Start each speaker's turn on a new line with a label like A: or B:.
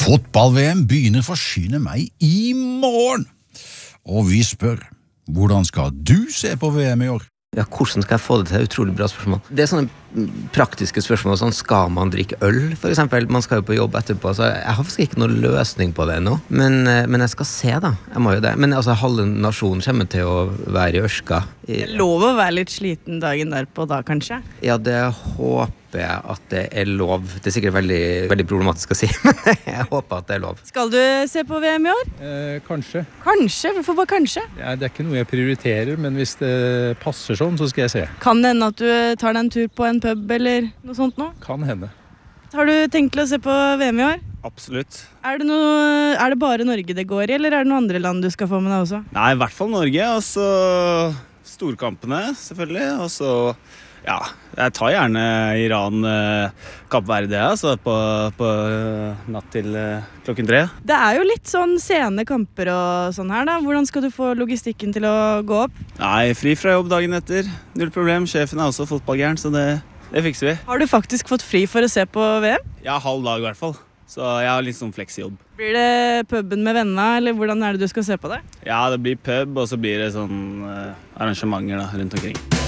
A: Fotball-VM begynner forsyne meg i morgen, og vi spør, hvordan skal du se på VM i år?
B: Ja, hvordan skal jeg få det til? Utrolig bra spørsmål. Det sånne praktiske spørsmål, sånn skal man drikke øl, for eksempel? Man skal jo på jobb etterpå, så jeg har faktisk ikke noen løsning på det ennå. Men jeg skal se da, jeg må jo det. Men altså, halve nasjonen kommer til å være i ørska.
C: Det er lov å være litt sliten dagen derpå da, kanskje?
B: Ja, det håper jeg at det er lov. Det er sikkert veldig, veldig problematisk å si, men jeg håper at det er lov.
C: Skal du se på VM i år?
D: Kanskje.
C: Kanskje? Hvorfor bare kanskje?
D: Ja, det er ikke noe jeg prioriterer, men hvis det passer sånn, så skal jeg se.
C: Kan det hende at du tar deg en tur på en pub eller noe sånt nå?
D: Kan hende.
C: Har du tenkt til å se på VM i år?
E: Absolutt.
C: Er det bare Norge det går i, eller er det noen andre land du skal få med deg også?
E: Nei, i hvert fall Norge, og så storkampene selvfølgelig, og så, ja, jeg tar gjerne Iran, Kapp Verde, altså, på natt til klokken 3.
C: Det er jo litt sånn sene kamper og sånn her da. Hvordan skal du få logistikken til å gå opp?
E: Nei, fri fra jobb dagen etter, null problem, sjefen er også fotballgæren, så det fikser vi.
C: Har du faktisk fått fri for å se på VM?
E: Ja, halv dag i hvert fall, så jeg har litt sånn fleksjobb.
C: Blir det puben med vennene, eller hvordan er det du skal se på det?
E: Ja, det blir pub, og så blir det sånn arrangementer da, rundt omkring.